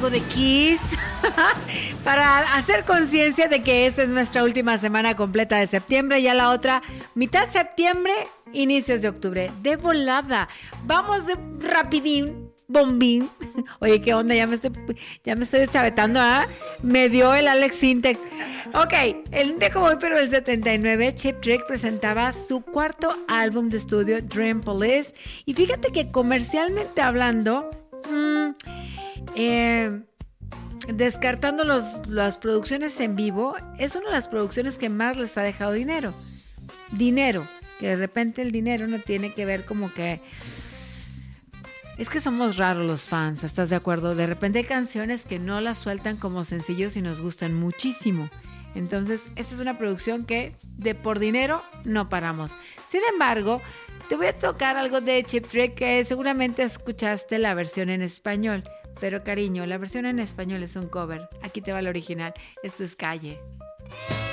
algo de Kiss para hacer conciencia de que esta es nuestra última semana completa de septiembre, ya la otra mitad septiembre, inicios de octubre, de volada. Vamos de rapidín, bombín. Oye, ¿qué onda? Ya me estoy deschavetando, ¿ah? Me dio el Alex Sintek. Ok, el día como hoy, pero el 79, Cheap Trick presentaba su cuarto álbum de estudio, Dream Police. Y fíjate que comercialmente hablando, descartando las producciones en vivo, es una de las producciones que más les ha dejado dinero. Que de repente el dinero no tiene que ver como que... Es que somos raros los fans, ¿estás de acuerdo? De repente hay canciones que no las sueltan como sencillos y nos gustan muchísimo. Entonces, esta es una producción que por dinero no paramos. Sin embargo, te voy a tocar algo de Cheap Trick que seguramente escuchaste la versión en español. Pero cariño, la versión en español es un cover. Aquí te va el original. Esto es Calle.